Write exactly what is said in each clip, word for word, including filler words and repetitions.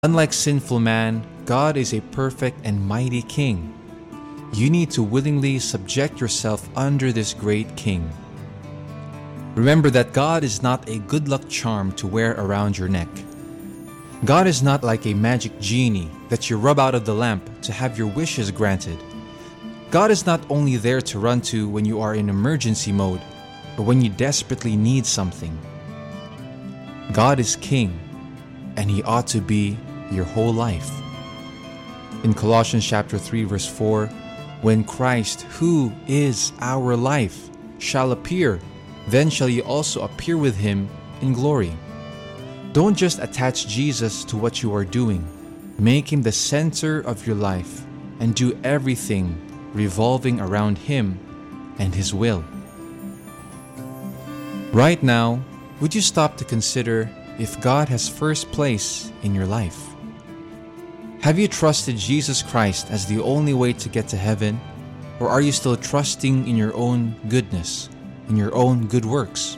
Unlike sinful man, God is a perfect and mighty King. You need to willingly subject yourself under this great King. Remember that God is not a good luck charm to wear around your neck. God is not like a magic genie that you rub out of the lamp to have your wishes granted. God is not only there to run to when you are in emergency mode, but when you desperately need something. God is King, and He ought to be your whole life. In Colossians chapter three verse four, when Christ, who is our life, shall appear, then shall ye also appear with Him in glory. Don't just attach Jesus to what you are doing. Make Him the center of your life and do everything revolving around Him and His will. Right now, would you stop to consider if God has first place in your life? Have you trusted Jesus Christ as the only way to get to heaven? Or are you still trusting in your own goodness, in your own good works?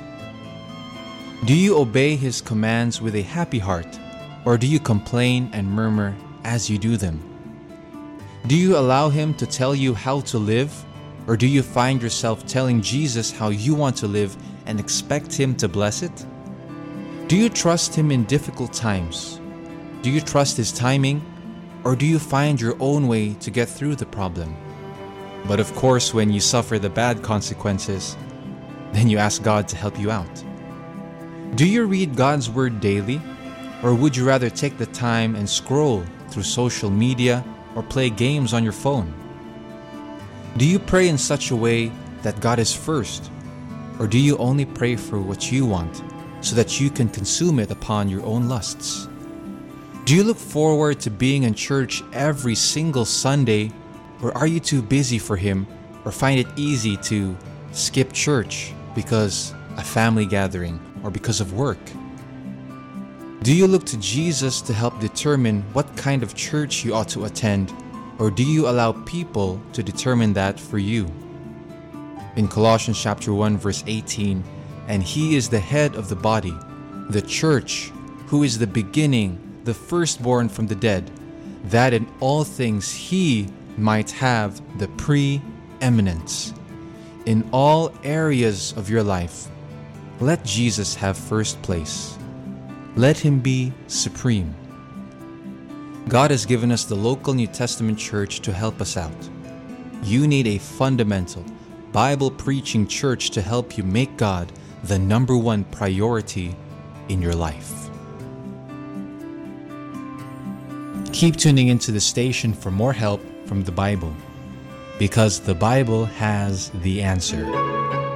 Do you obey His commands with a happy heart, or do you complain and murmur as you do them? Do you allow Him to tell you how to live, or do you find yourself telling Jesus how you want to live and expect Him to bless it? Do you trust Him in difficult times? Do you trust His timing, or do you find your own way to get through the problem? But of course, when you suffer the bad consequences, then you ask God to help you out. Do you read God's Word daily, or would you rather take the time and scroll through social media or play games on your phone? Do you pray in such a way that God is first, or do you only pray for what you want so that you can consume it upon your own lusts? Do you look forward to being in church every single Sunday, or are you too busy for Him or find it easy to skip church because a family gathering or because of work? Do you look to Jesus to help determine what kind of church you ought to attend, or do you allow people to determine that for you? In Colossians chapter one verse eighteen, and He is the head of the body, the church, who is the beginning, the firstborn from the dead, that in all things He might have the preeminence. In all areas of your life, let Jesus have first place. Let Him be supreme. God has given us the local New Testament church to help us out. You need a fundamental, Bible-preaching church to help you make God the number one priority in your life. Keep tuning into the station for more help from the Bible, because the Bible has the answer.